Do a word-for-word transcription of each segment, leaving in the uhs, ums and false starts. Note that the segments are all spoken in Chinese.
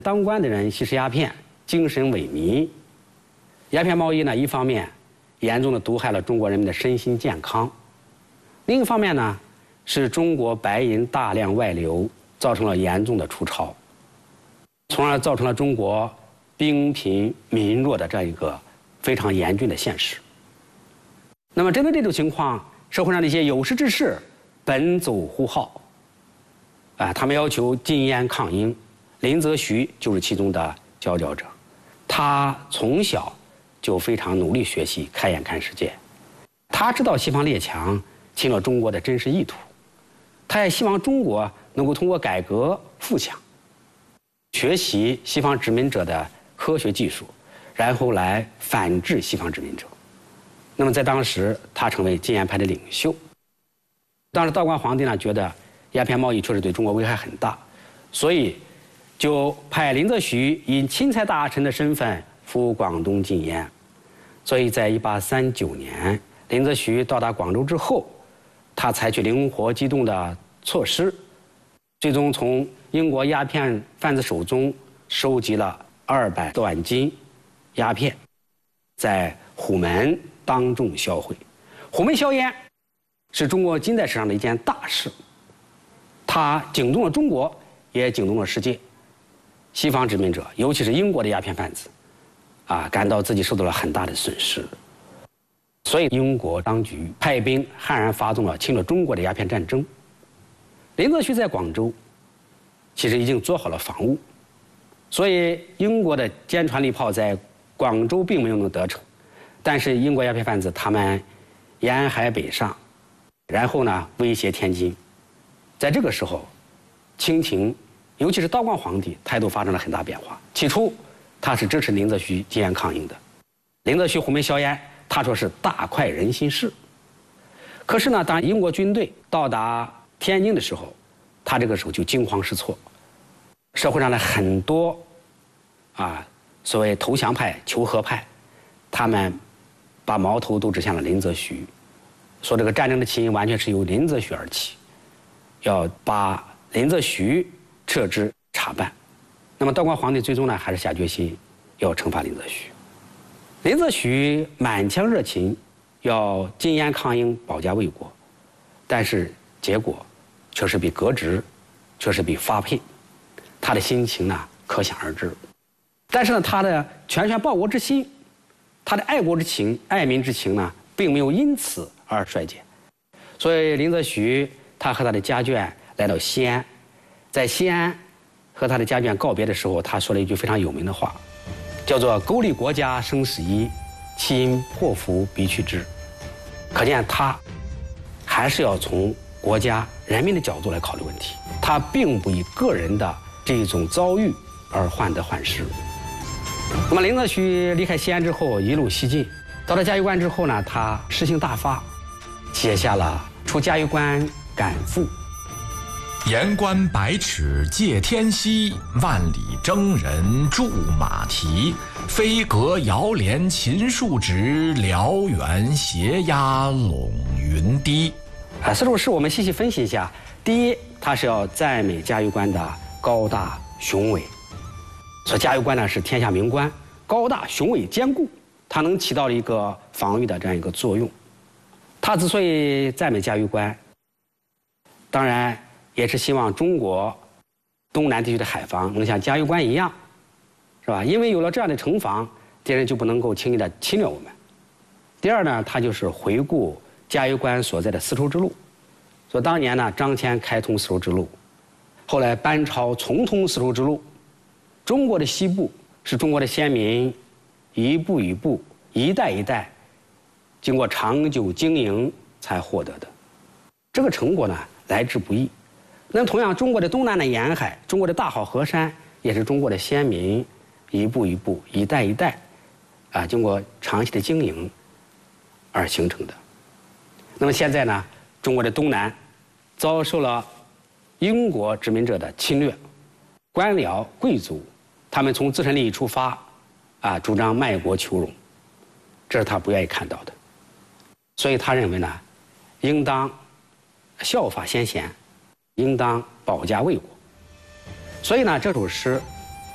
当官的人吸食鸦片，精神萎靡。鸦片贸易呢，一方面严重的毒害了中国人民的身心健康，另一方面呢，使中国白银大量外流，造成了严重的出超，从而造成了中国兵贫民弱的这样一个非常严峻的现实。那么，针对这种情况，社会上的一些有识之士本走呼号，啊，他们要求禁烟抗英。林则徐就是其中的佼佼者。他从小就非常努力学习，开眼看世界。他知道西方列强侵略中国的真实意图，他也希望中国能够通过改革富强，学习西方殖民者的科学技术，然后来反制西方殖民者。那么在当时，他成为禁烟派的领袖。当时道光皇帝呢，觉得鸦片贸易确实对中国危害很大，所以就派林则徐以钦差大臣的身份赴广东禁烟。所以在一八三九年，林则徐到达广州之后，他采取灵活机动的措施，最终从英国鸦片贩子手中收集了二百多万斤鸦片，在虎门当众销毁。虎门销烟是中国近代史上的一件大事，它惊动了中国，也惊动了世界。西方殖民者，尤其是英国的鸦片贩子，啊，感到自己受到了很大的损失，所以英国当局派兵悍然发动了侵略中国的鸦片战争。林则徐在广州，其实已经做好了防务，所以英国的坚船利炮在广州并没有能得逞，但是英国鸦片贩子他们沿海北上，然后呢威胁天津。在这个时候，清廷尤其是道光皇帝态度发生了很大变化。起初，他是支持林则徐禁烟抗英的。林则徐虎门销烟，他说是大快人心事。可是呢，当英国军队到达天津的时候，他这个时候就惊慌失措。社会上的很多啊所谓投降派、求和派，他们把矛头都指向了林则徐，说这个战争的起因完全是由林则徐而起，要把林则徐撤职查办。那么道光皇帝最终呢，还是下决心要惩罚林则徐。林则徐满腔热情，要禁烟抗英、保家卫国，但是结果却是被革职，却是被发配。他的心情呢，可想而知。但是呢，他的全权报国之心，他的爱国之情、爱民之情呢，并没有因此而衰减。所以林则徐他和他的家眷来到西安，在西安和他的家眷告别的时候，他说了一句非常有名的话，叫做“苟利国家生死一，其因祸福必去之”。可见他还是要从国家人民的角度来考虑问题，他并不以个人的这种遭遇而患得患失。那么林则徐离开西安之后，一路西进，到了嘉峪关之后呢，他诗兴大发，写下了“出嘉峪关感赋”。 言关百尺界天溪，万里征人驻马蹄。飞阁遥连秦树直，辽源斜压陇云低。 啊，四首诗我们细细分析一下。第一，它是要赞美嘉峪关的高大雄伟，说嘉峪关呢是天下名关，高大雄伟坚固，它能起到一个防御的这样一个作用。他之所以赞美嘉峪关，当然也是希望中国东南地区的海防能像嘉峪关一样，是吧？因为有了这样的城防，敌人就不能够轻易的侵略我们。第二呢，他就是回顾嘉峪关所在的丝绸之路，说当年呢，张骞开通丝绸之路，后来班超重通丝绸之路，中国的西部是中国的先民一步一步、一代一代经过长久经营才获得的，这个成果呢来之不易。那么同样，中国的东南的沿海，中国的大好河山，也是中国的先民一步一步、一代一代啊，经过长期的经营而形成的。那么现在呢，中国的东南遭受了英国殖民者的侵略，官僚贵族他们从自身利益出发，啊，主张卖国求荣，这是他不愿意看到的。所以他认为呢，应当效法先贤，应当保家卫国。所以呢，这首诗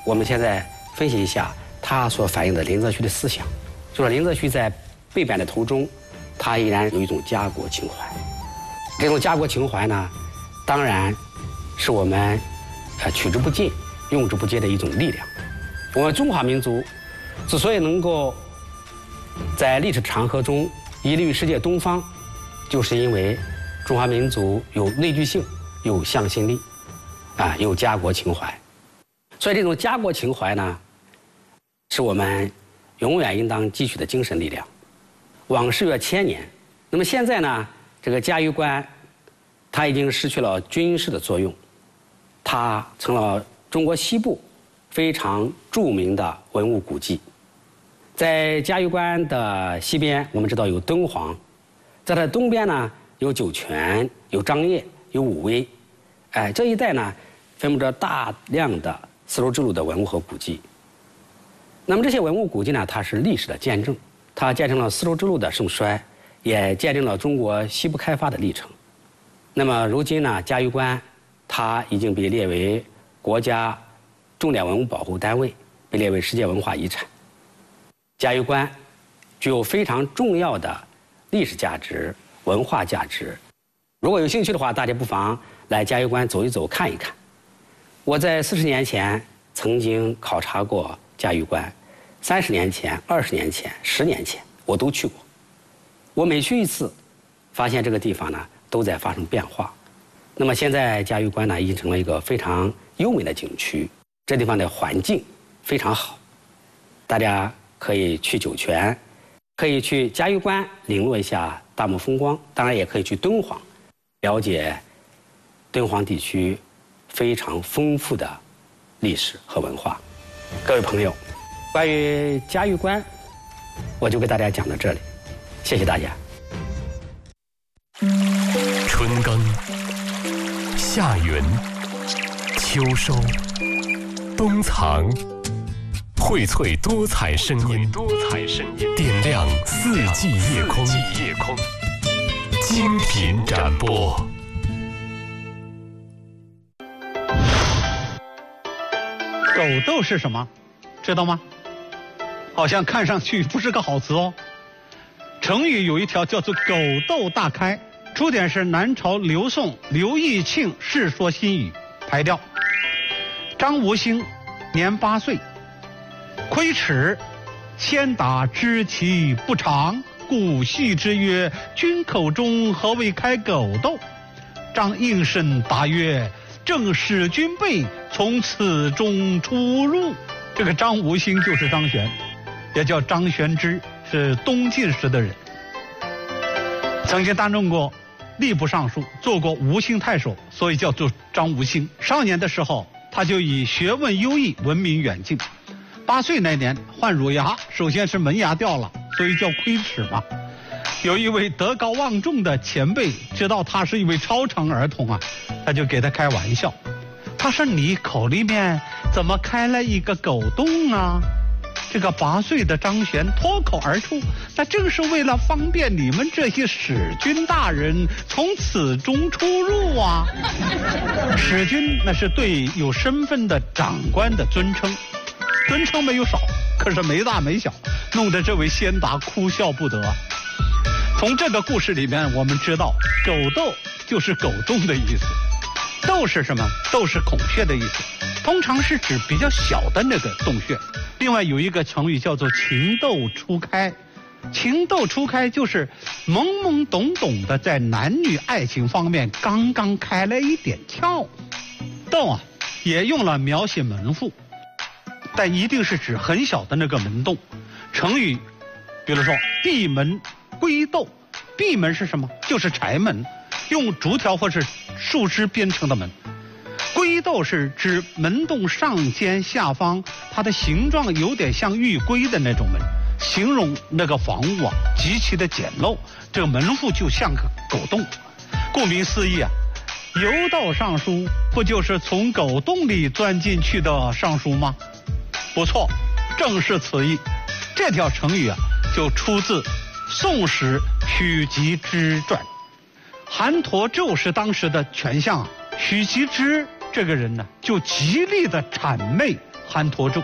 我们现在分析一下他所反映的林则徐的思想。就说林则徐在被贬的途中，他依然有一种家国情怀。这种家国情怀呢，当然是我们呃取之不尽、用之不竭的一种力量。我们中华民族之所以能够在历史长河中屹立于世界东方，就是因为中华民族有内聚性、有向心力，啊，有家国情怀。所以这种家国情怀呢，是我们永远应当汲取的精神力量。往事约千年，那么现在呢，这个嘉峪关，它已经失去了军事的作用，它成了中国西部非常著名的文物古迹。在嘉峪关的西边，我们知道有敦煌；在它的东边呢，有酒泉、有张掖、有武威。哎，这一带呢，分布着大量的丝绸之路的文物和古迹。那么这些文物古迹呢，它是历史的见证，它见证了丝绸之路的盛衰，也见证了中国西部开发的历程。那么如今呢，嘉峪关它已经被列为国家重点文物保护单位，被列为世界文化遗产。嘉峪关具有非常重要的历史价值、文化价值。如果有兴趣的话，大家不妨来嘉峪关走一走、看一看。我在四十年前曾经考察过嘉峪关，三十年前、二十年前、十年前，我都去过。我每去一次，发现这个地方呢都在发生变化。那么现在嘉峪关呢已经成了一个非常优美的景区，这地方的环境非常好，大家可以去酒泉，可以去嘉峪关领略一下大漠风光，当然也可以去敦煌，了解敦煌地区非常丰富的历史和文化。各位朋友，关于嘉峪关，我就给大家讲到这里，谢谢大家。 春耕、夏耘、秋收、冬藏，荟萃多彩声音，多彩声音点亮四季夜空，夜空精品展播。 狗斗是什么？知道吗？好像看上去不是个好词哦。成语有一条叫做“狗斗大开”，出典是南朝刘宋刘义庆《世说新语》排调。张无兴年八岁，窥齿，先达知其不长，故戏之曰：“君口中何为开狗斗？”张应声答曰：“正使君辈从此中出入。”这个张无兴就是张玄，也叫张玄之，是东晋时的人，曾经担任过吏部尚书，做过吴兴太守，所以叫做张无兴。少年的时候，他就以学问优异闻名远近。八岁那年患乳牙，首先是门牙掉了，所以叫窥齿嘛。有一位德高望重的前辈知道他是一位超常儿童啊，他就给他开玩笑，他说：“你口里面怎么开了一个狗洞啊？”这个八岁的张玄脱口而出：“那正是为了方便你们这些使君大人从此中出入啊。”使君那是对有身份的长官的尊称，尊称没有少，可是没大没小，弄得这位先达哭笑不得。从这个故事里面我们知道，狗斗就是狗洞的意思。斗是什么？斗是孔穴的意思，通常是指比较小的那个洞穴。另外有一个成语叫做情窦初开，情窦初开就是懵懵懂懂的在男女爱情方面刚刚开了一点窍。斗啊也用了描写门户，但一定是指很小的那个门洞。成语比如说闭门龟斗，闭门是什么？就是柴门，用竹条或是树枝编成的门。龟斗是指门洞上尖下方，它的形状有点像玉龟的那种门，形容那个房屋啊极其的简陋，这个门户就像个狗洞。顾名思义啊，游道上书不就是从狗洞里钻进去的上书吗？不错，正是此意。这条成语啊就出自宋史许吉之传。韩佗咒是当时的权相啊，许吉之这个人呢就极力的谄媚韩托柱。